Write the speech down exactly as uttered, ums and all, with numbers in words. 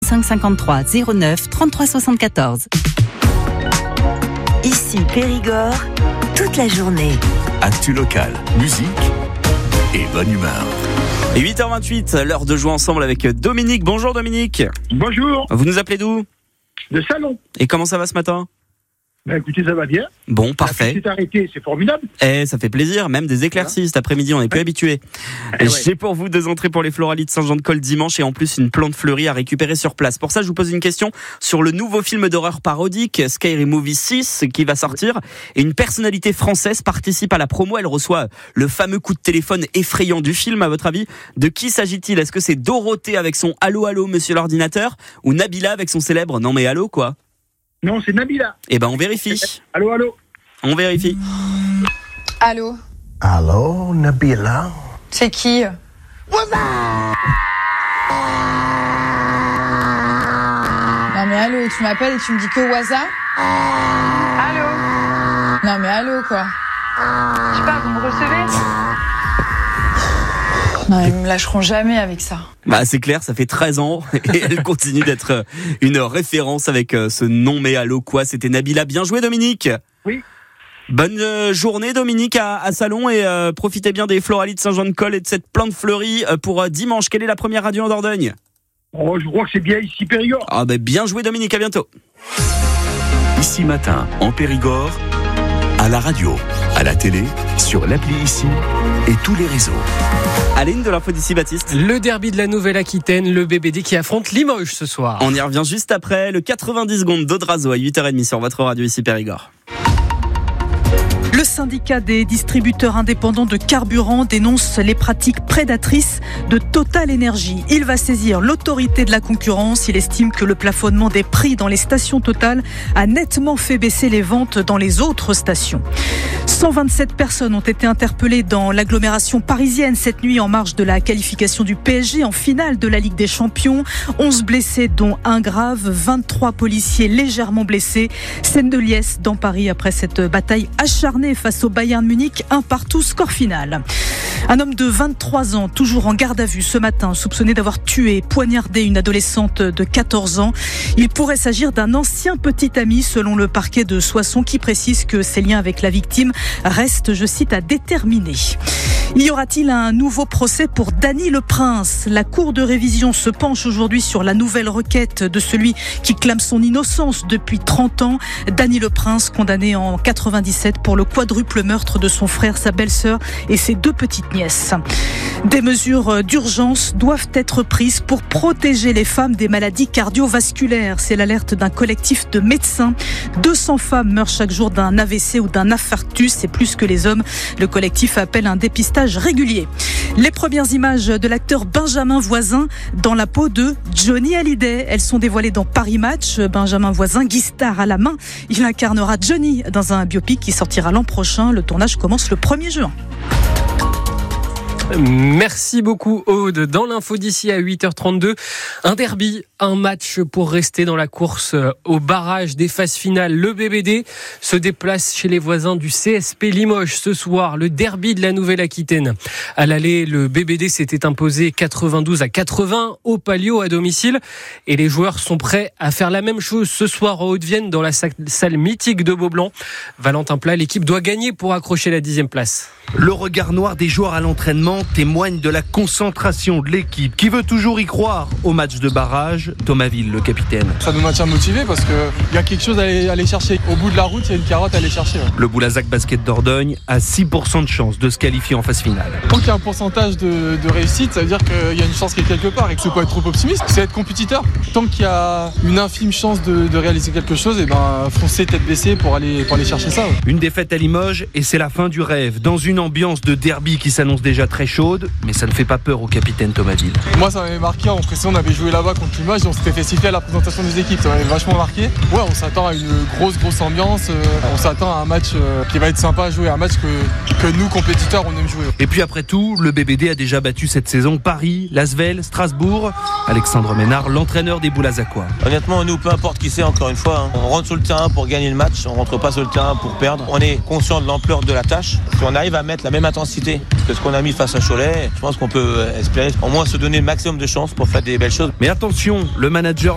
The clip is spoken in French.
cinq cinquante-trois zéro neuf trente-trois soixante-quatorze. Ici Périgord, toute la journée. Actu locale, musique et bonne humeur. Et huit heures vingt-huit, l'heure de jouer ensemble avec Dominique. Bonjour Dominique. Bonjour. Vous nous appelez d'où ? De Salon. Et comment ça va ce matin ? Ben écoutez, ça va bien. Bon, parfait. C'est arrêté, c'est formidable. Eh, ça fait plaisir, même des éclaircies cet après-midi, on n'est plus ouais. habitués. Eh ouais. J'ai pour vous deux entrées pour les Floralies de Saint-Jean-de-Col dimanche et en plus une plante fleurie à récupérer sur place. Pour ça, je vous pose une question sur le nouveau film d'horreur parodique Scary Movie six qui va sortir. Et une personnalité française participe à la promo. Elle reçoit le fameux coup de téléphone effrayant du film. À votre avis, de qui s'agit-il ? Est-ce que c'est Dorothée avec son « Allô, allô, monsieur l'ordinateur » ou Nabila avec son célèbre « Non mais allô, quoi » ? Non, c'est Nabila. Eh ben, on vérifie. Allô, allô. On vérifie. Allô ? Allô, Nabila ? C'est qui ? Waza ! Non mais allô, tu m'appelles et tu me dis que Waza ? Allô ? Non mais allô quoi ? Je sais pas, vous me recevez ? Non, ils me lâcheront jamais avec ça. Bah c'est clair, ça fait treize ans et elle continue d'être une référence avec ce nom mais allô quoi. C'était Nabila. Bien joué Dominique. Oui. Bonne journée Dominique à, à Salon et euh, profitez bien des Floralies de Saint-Jean-de-Col et de cette plante fleurie pour euh, dimanche. Quelle est la première radio en Dordogne ? Oh, je crois que c'est bien ici Périgord. Ah bah bien joué Dominique, à bientôt. Ici Matin, en Périgord, à la radio, à la télé, sur l'appli Ici et tous les réseaux. Aline de l'info d'ici Baptiste. Le derby de la Nouvelle-Aquitaine, le B B D qui affronte Limoges ce soir. On y revient juste après le quatre-vingt-dix secondes d'Odrazo à huit heures trente sur votre radio ici Périgord. Le syndicat des distributeurs indépendants de carburant dénonce les pratiques prédatrices de Total Energy. Il va saisir l'autorité de la concurrence. Il estime que le plafonnement des prix dans les stations Total a nettement fait baisser les ventes dans les autres stations. cent vingt-sept personnes ont été interpellées dans l'agglomération parisienne cette nuit en marge de la qualification du P S G en finale de la Ligue des Champions. onze blessés dont un grave, vingt-trois policiers légèrement blessés. Scène de liesse dans Paris après cette bataille acharnée face au Bayern Munich, un partout, score final. Un homme de vingt-trois ans, toujours en garde à vue ce matin, soupçonné d'avoir tué et poignardé une adolescente de quatorze ans. Il pourrait s'agir d'un ancien petit ami, selon le parquet de Soissons, qui précise que ses liens avec la victime restent, je cite, à déterminer. Y aura-t-il un nouveau procès pour Dany Le Prince ? La Cour de révision se penche aujourd'hui sur la nouvelle requête de celui qui clame son innocence depuis trente ans. Dany Le Prince, condamné en quatre-vingt-dix-sept pour le quadruple meurtre de son frère, sa belle-sœur et ses deux petites nièces. Des mesures d'urgence doivent être prises pour protéger les femmes des maladies cardiovasculaires. C'est l'alerte d'un collectif de médecins. deux cents femmes meurent chaque jour d'un A V C ou d'un infarctus. C'est plus que les hommes. Le collectif appelle un dépistage régulier. Les premières images de l'acteur Benjamin Voisin dans la peau de Johnny Hallyday. Elles sont dévoilées dans Paris Match. Benjamin Voisin, guitare à la main. Il incarnera Johnny dans un biopic qui sortira l'an prochain. Le tournage commence le premier juin. Merci beaucoup Aude. Dans l'info d'ici à huit heures trente-deux, un derby, un match pour rester dans la course au barrage des phases finales. Le B B D se déplace chez les voisins du C S P Limoges ce soir. Le derby de la Nouvelle-Aquitaine. À l'aller, le B B D s'était imposé quatre-vingt-douze à quatre-vingts au Palio à domicile. Et les joueurs sont prêts à faire la même chose ce soir en Haute-Vienne dans la salle mythique de Beaublanc. Valentin Plat, l'équipe doit gagner pour accrocher la dixième place. Le regard noir des joueurs à l'entraînement témoigne de la concentration de l'équipe qui veut toujours y croire au match de barrage. Thomas Ville, le capitaine. Ça nous maintient motivés parce qu'il y a quelque chose à aller, à aller chercher. Au bout de la route, il y a une carotte à aller chercher. Ouais. Le Boulazac Basket Dordogne a six pour cent de chance de se qualifier en phase finale. Tant qu'il y a un pourcentage de, de réussite, ça veut dire qu'il y a une chance qui est quelque part et que c'est pas être trop optimiste, c'est être compétiteur. Tant qu'il y a une infime chance de, de réaliser quelque chose, et ben foncer tête baissée pour aller, pour aller chercher ça. Ouais. Une défaite à Limoges et c'est la fin du rêve. Dans une ambiance de derby qui s'annonce déjà très chaude, mais ça ne fait pas peur au capitaine Thomas Ville. Moi ça m'avait marqué, en précédent on avait joué là-bas contre Limoges et on s'était fait siffler à la présentation des équipes, ça m'avait vachement marqué. Ouais, on s'attend à une grosse grosse ambiance, euh, on s'attend à un match euh, qui va être sympa à jouer, un match que, que nous compétiteurs on aime jouer. Et puis après tout, le B B D a déjà battu cette saison Paris, Lasvel, Strasbourg. Alexandre Ménard, l'entraîneur des Boulazacois. Honnêtement, nous, peu importe qui c'est, encore une fois, hein, on rentre sur le terrain pour gagner le match, on rentre pas sur le terrain pour perdre. On est conscient de l'ampleur de la tâche. Si on arrive à mettre la même intensité que ce qu'on a mis face à Cholet, je pense qu'on peut espérer au moins se donner le maximum de chances pour faire des belles choses. Mais attention, le manager